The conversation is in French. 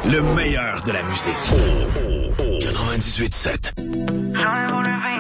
Le meilleur de la musique. 98.7. J'aurais voulu vivre